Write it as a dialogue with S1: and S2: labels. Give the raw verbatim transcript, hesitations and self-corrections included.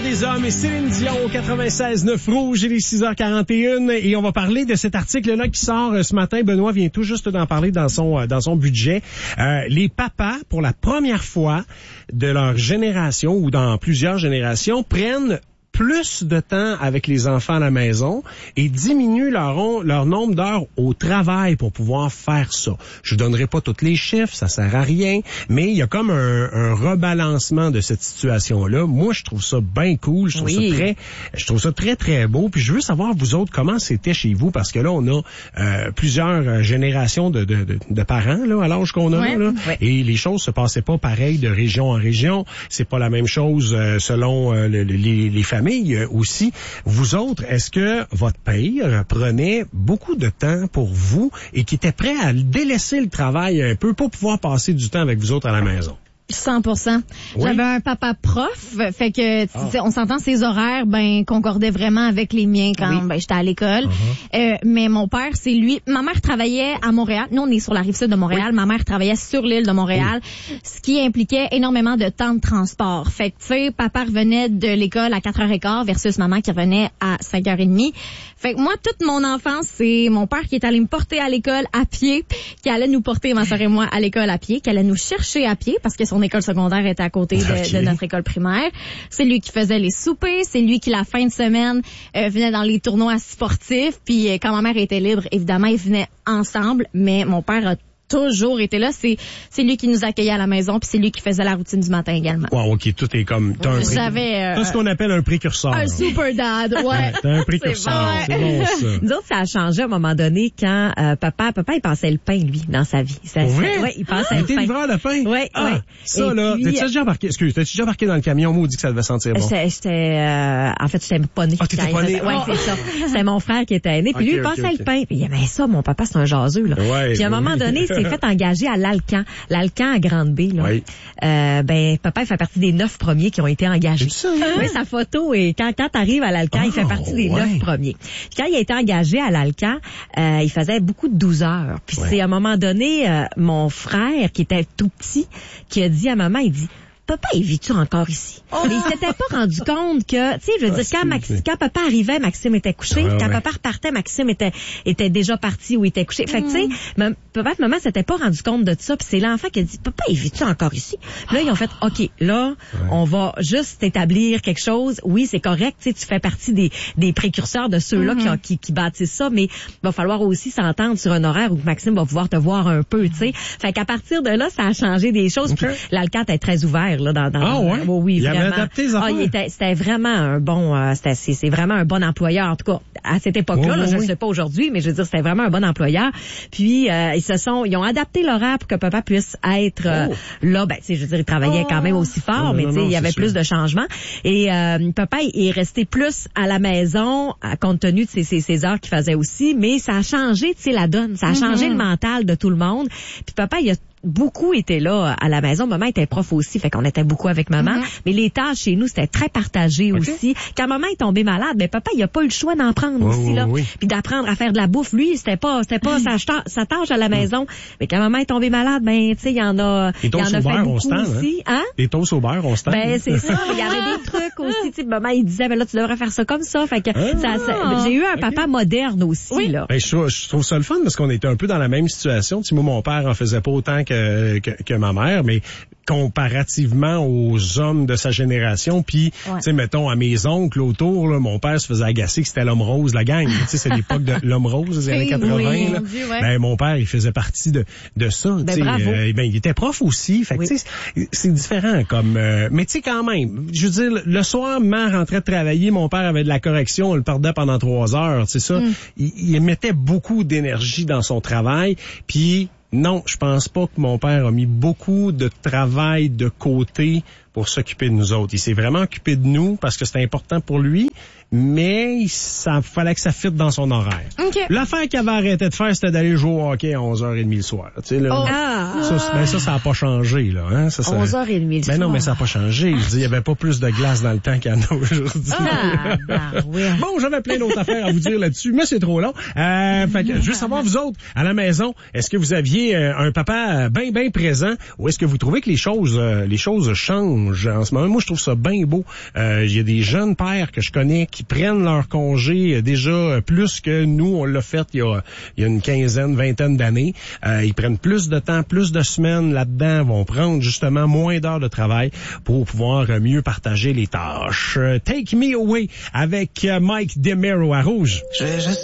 S1: des hommes et Céline Dion au quatre-vingt-seize neuf Rouge, il est six heures quarante et une et on va parler de cet article-là qui sort ce matin. Benoît vient tout juste d'en parler dans son dans son budget. Euh, les papas, pour la première fois de leur génération ou dans plusieurs générations, prennent plus de temps avec les enfants à la maison et diminuent leur, leur nombre d'heures au travail pour pouvoir faire ça. Je donnerai pas tous les chiffres, ça sert à rien, mais il y a comme un, un rebalancement de cette situation-là. Moi, je trouve ça bien cool, je trouve oui. ça très, je trouve ça très, très beau. Puis je veux savoir, vous autres, comment c'était chez vous, parce que là, on a euh, plusieurs générations de, de, de, de parents là, à l'âge qu'on a ouais, là, ouais. et les choses se passaient pas pareil de région en région. C'est pas la même chose euh, selon euh, les, les, les familles aussi. Vous autres, est-ce que votre père prenait beaucoup de temps pour vous et qui était prêt à délaisser le travail un peu pour pouvoir passer du temps avec vous autres à la maison?
S2: cent pour cent. Oui. J'avais un papa prof, fait que ah. on s'entend, ses horaires ben concordaient vraiment avec les miens quand oui. ben j'étais à l'école. Uh-huh. Euh, mais mon père, c'est lui. Ma mère travaillait à Montréal. Nous, on est sur la rive sud de Montréal. Oui. Ma mère travaillait sur l'île de Montréal, oui. ce qui impliquait énormément de temps de transport. Fait que tu sais, papa revenait de l'école à quatre heures quinze versus maman qui revenait à cinq heures trente. Fait que moi, toute mon enfance, c'est mon père qui est allé me porter à l'école à pied, qui allait nous porter, ma soeur et moi, à l'école à pied, qui allait nous chercher à pied parce que son école secondaire était à côté de, okay. de notre école primaire. C'est lui qui faisait les soupers, c'est lui qui, la fin de semaine, euh, venait dans les tournois sportifs. Puis euh, quand ma mère était libre, évidemment, ils venaient ensemble, mais mon père a toujours été là. C'est c'est lui qui nous accueillait à la maison, puis c'est lui qui faisait la routine du matin également.
S1: Wow, ok, tout est comme t'as un pré...
S2: euh,
S1: t'as ce qu'on appelle un précurseur.
S2: Un super dad, ouais. ouais
S1: t'as un précurseur, c'est bon, c'est bon ça.
S3: Nous autres, ça a changé à un moment donné quand euh, papa, papa, il passait le pain lui dans sa vie. Ça,
S1: vrai?
S3: Ouais, il passait
S1: il
S3: le pain.
S1: Il était livreur de pain.
S3: Ouais,
S1: ah,
S3: ouais.
S1: Ça
S3: et
S1: là,
S3: puis,
S1: t'as-tu déjà embarqué? Excuse, t'as-tu déjà embarqué dans le camion? Moi, on dit que ça devait sentir bon.
S3: J'étais, j'étais euh, en fait, j'étais pas née.
S1: Ah, t'étais pas née.
S3: Ouais, c'est ça. C'était mon frère qui était né, puis okay, lui, il passait okay, okay. le pain. Puis il aimait ça, mon papa, c'est un jaseux là.
S1: Ouais,
S3: puis à un moment
S1: oui.
S3: donné, il s'est fait engager à l'Alcan. L'Alcan à Grande-Bay, là.
S1: Oui.
S3: Euh, ben, papa, il fait partie des neuf premiers qui ont été engagés.
S1: C'est ça, hein?
S3: Oui, sa photo, et quand, quand t'arrives à l'Alcan, oh, il fait partie des ouais. neuf premiers. Puis quand il a été engagé à l'Alcan, euh, il faisait beaucoup de douze heures. Puis ouais. c'est à un moment donné, euh, mon frère, qui était tout petit, qui a dit à maman, il dit, papa, il vit-tu encore ici? Oh. Mais il s'était pas rendu compte que, tu sais, je veux ah, dire, quand, Maxime, quand papa arrivait, Maxime était couché. Ah, quand ouais. papa repartait, Maxime était était déjà parti ou était couché. Fait que, tu sais, mm. papa et maman s'étaient pas rendu compte de ça. Puis c'est l'enfant qui a dit, papa, il vit-tu encore ici? Puis là, ils ont fait, OK, là, ouais. on va juste établir quelque chose. Oui, c'est correct, tu sais, tu fais partie des des précurseurs de ceux-là mm-hmm. qui, ont, qui, qui bâtissent ça, mais il va falloir aussi s'entendre sur un horaire où Maxime va pouvoir te voir un peu, tu sais. Fait qu'à partir de là, ça a changé des choses. Okay. Puis l'Alcan est très ouvert. Là, dans, dans,
S1: ah ouais?
S3: Oh, oui,
S1: il
S3: vraiment.
S1: avait adapté les affaires.
S3: Ah, il était, c'était vraiment un bon, euh, c'était, c'est, c'est vraiment un bon employeur. En tout cas, à cette époque-là, oh, là, oui. je ne sais pas aujourd'hui, mais je veux dire, c'était vraiment un bon employeur. Puis, euh, ils se sont, ils ont adapté l'horaire pour que papa puisse être euh, oh. là. Ben, tu sais, je veux dire, il travaillait oh. quand même aussi fort, oh, mais tu sais, il y avait plus sûr. de changements. Et euh, papa il est resté plus à la maison, à, compte tenu de ses, ses, ses heures qu'il faisait aussi. Mais ça a changé, tu sais, la donne. Ça a changé mm-hmm. le mental de tout le monde. Puis papa, il a beaucoup étaient là à la maison. Maman était prof aussi, fait qu'on était beaucoup avec maman. Mm-hmm. Mais les tâches chez nous, c'était très partagé okay. aussi. Quand maman est tombée malade, ben papa, il a pas eu le choix d'en prendre oh, aussi, là. Oui. Puis d'apprendre à faire de la bouffe. Lui, c'était pas, c'était pas sa, sa tâche à la maison. Mais quand maman est tombée malade, ben, tu sais, il y en a, il y en a fait beaucoup aussi. Hein?
S1: Les toasts au beurre, on se tente.
S3: Ben, c'est ça. Il y avait des trucs aussi, tu sais, maman, il disait, ben là, tu devrais faire ça comme ça. Fait que, ah, ça, ça, j'ai eu un okay. papa moderne aussi, oui. là.
S1: Ben, je trouve, je trouve ça le fun parce qu'on était un peu dans la même situation. Tu sais, moi, mon père en faisait pas autant que, que, que ma mère, mais comparativement aux hommes de sa génération, puis ouais. tu sais, mettons à mes oncles autour, là, mon père se faisait agacer que c'était l'homme rose, la gang. Tu sais, c'est l'époque de l'homme rose des années quatre-vingts. Oui, là. Dieu, ouais. Ben mon père, il faisait partie de de ça.
S3: Ben,
S1: tu sais,
S3: bravo.
S1: Euh, ben il était prof aussi. Fait que oui. tu sais, c'est différent comme. Euh, mais tu sais quand même, je veux dire, le soir, maman rentrait de travailler, mon père avait de la correction, on le perdait pendant trois heures. Tu sais ça, mm. il, il mettait beaucoup d'énergie dans son travail, puis. Non, je pense pas que mon père a mis beaucoup de travail de côté pour s'occuper de nous autres. Il s'est vraiment occupé de nous parce que c'était important pour lui, mais ça fallait que ça fitte dans son horaire.
S2: Okay.
S1: L'affaire qu'il avait arrêté de faire, c'était d'aller jouer au hockey à onze heures trente le soir. Tu sais, là,
S2: oh.
S1: ça, ça, ben ça, ça a pas changé, là. Hein? Ça, ça,
S3: onze heures trente le soir.
S1: Ben non, mais ça a pas changé. Je dis, il y avait pas plus de glace dans le temps qu'il y en a aujourd'hui.
S3: Ah, ben, oui.
S1: Bon, j'avais plein d'autres affaires à vous dire là-dessus, mais c'est trop long. Euh, fait que, je veux savoir, vous autres, à la maison, est-ce que vous aviez euh, un papa bien, bien présent, ou est-ce que vous trouvez que les choses, euh, les choses changent change en ce moment. Moi, je trouve ça bien beau. Euh, il y a des jeunes pères que je connais qui prennent leur congé déjà plus que nous, on l'a fait il y a, il y a une quinzaine, vingtaine d'années. Euh, ils prennent plus de temps, plus de semaines là-dedans, vont prendre justement moins d'heures de travail pour pouvoir mieux partager les tâches. Take Me Away avec Mike DeMero à Rouge.
S4: Je vais juste